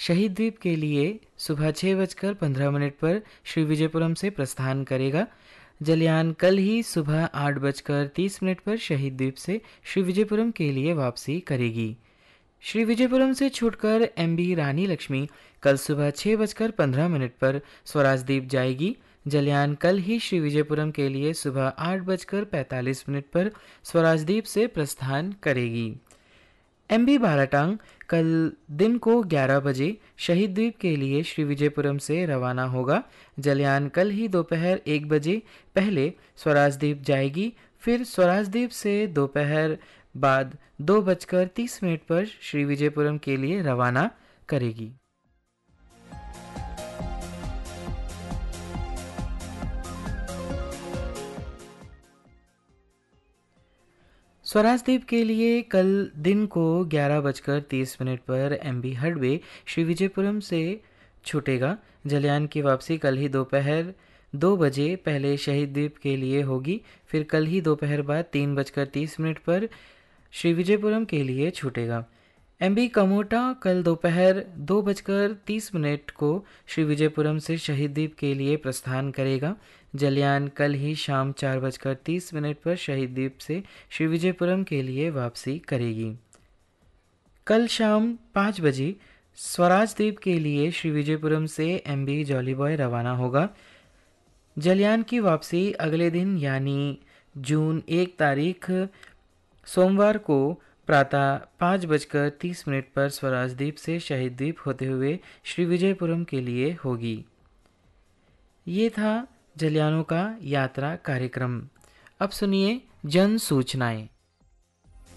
शहीद द्वीप के लिए सुबह 6:15 पर श्री विजयपुरम से प्रस्थान करेगा। जलयान कल ही सुबह 8:30 पर शहीद द्वीप से श्री विजयपुरम के लिए वापसी करेगी। श्री विजयपुरम से छूटकर एमबी रानी लक्ष्मी कल सुबह 6:15 पर स्वराज द्वीप जाएगी। जलयान कल ही श्री विजयपुरम के लिए सुबह 8:45 पर स्वराज द्वीप से प्रस्थान करेगी। एमबी बाराटांग कल दिन को 11 बजे शहीद द्वीप के लिए श्री विजयपुरम से रवाना होगा। जलयान कल ही दोपहर 1 बजे पहले स्वराज द्वीप जाएगी, फिर स्वराज द्वीप से दोपहर बाद 2:30 पर श्री विजयपुरम के लिए रवाना करेगी। स्वराज द्वीप के लिए कल दिन को 11:30 पर एमबी हडवे श्री विजयपुरम से छूटेगा। जलयान की वापसी कल ही दोपहर 2 बजे पहले शहीद द्वीप के लिए होगी, फिर कल ही दोपहर बाद 3:30 पर श्री विजयपुरम के लिए छूटेगा। एमबी कमोटा कल दोपहर 2:30 को श्री विजयपुरम से शहीद द्वीप के लिए प्रस्थान करेगा। जलयान कल ही शाम 4:30 पर शहीद द्वीप से श्री विजयपुरम के लिए वापसी करेगी। कल शाम 5 बजे स्वराज द्वीप के लिए श्री विजयपुरम से एमबी जॉली बॉय रवाना होगा। जलयान की वापसी अगले दिन यानी जून 1 तारीख सोमवार को प्रातः 5:30 पर स्वराज द्वीप से शहीद द्वीप होते हुए श्री विजयपुरम के लिए होगी। ये था जलियानों का यात्रा कार्यक्रम। अब सुनिए जन सूचनाएं।